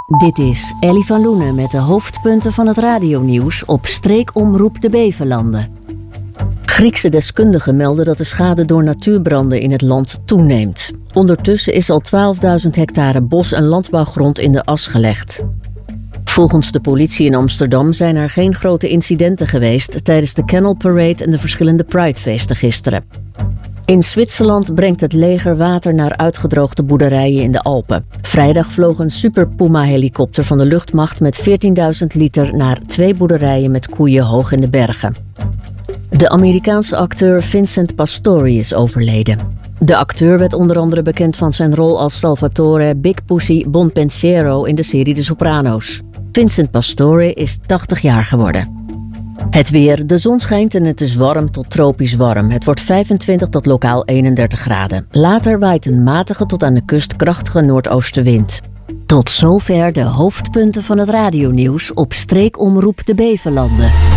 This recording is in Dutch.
Dit is Ellie van Loenen met de hoofdpunten van het radionieuws op streekomroep de Bevelanden. Griekse deskundigen melden dat de schade door natuurbranden in het land toeneemt. Ondertussen is al 12.000 hectare bos- en landbouwgrond in de as gelegd. Volgens de politie in Amsterdam zijn er geen grote incidenten geweest tijdens de Canal Parade en de verschillende Pridefeesten gisteren. In Zwitserland brengt het leger water naar uitgedroogde boerderijen in de Alpen. Vrijdag vloog een Super Puma-helikopter van de luchtmacht met 14.000 liter naar 2 boerderijen met koeien hoog in de bergen. De Amerikaanse acteur Vincent Pastore is overleden. De acteur werd onder andere bekend van zijn rol als Salvatore Big Pussy Bonpensiero in de serie De Soprano's. Vincent Pastore is 80 jaar geworden. Het weer. De zon schijnt en het is warm tot tropisch warm. Het wordt 25 tot lokaal 31 graden. Later waait een matige tot aan de kust krachtige noordoostenwind. Tot zover de hoofdpunten van het radionieuws op streekomroep de Bevelanden.